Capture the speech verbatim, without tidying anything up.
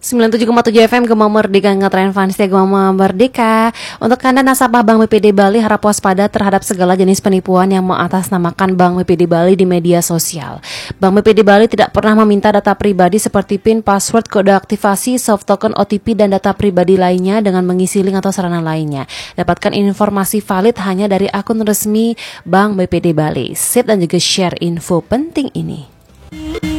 sembilan puluh tujuh koma tujuh F M Gema Merdeka, ngetren fansnya Gema Merdeka. Untuk Anda nasabah Bank B P D Bali, harap waspada terhadap segala jenis penipuan yang mengatasnamakan Bank B P D Bali di media sosial. Bank B P D Bali tidak pernah meminta data pribadi seperti PIN, password, kode aktivasi, soft token, O T P, dan data pribadi lainnya dengan mengisi link atau sarana lainnya. Dapatkan informasi valid hanya dari akun resmi Bank B P D Bali. Save dan juga share info penting ini.